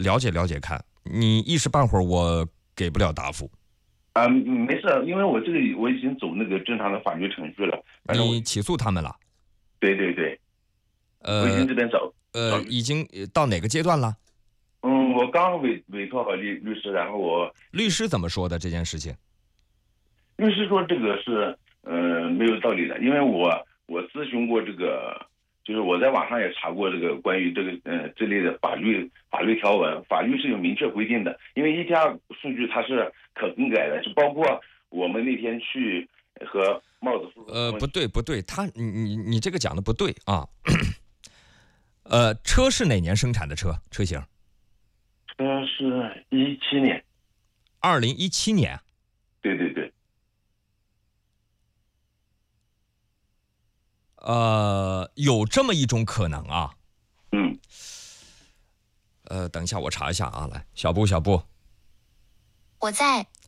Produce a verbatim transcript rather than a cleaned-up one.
了解了解看，你一时半会儿我给不了答复。 啊，没事，因为我这个我已经走那个正常的法律程序了。反正我你起诉他们了？ 对对对，我已呃经这边找找呃，已经到哪个阶段了？ 嗯，我刚委委托好律律师，然后我律师怎么说的这件事情？ 律师说这个是呃没有道理的，因为我我咨询过这个，就是我在网上也查过这个关于这个呃这类的法律法律条文，法律是有明确规定的，因为一家数据它是可更改的，就包括我们那天去和帽子夫妇呃，不对不对，他你你你这个讲的不对啊。呃，车是哪年生产的车？车型？ 车是一七年。 二零一七年。 对对对。 呃，有这么一种可能啊。 嗯。 呃，等一下，我查一下啊，来，小布，小布。 我在。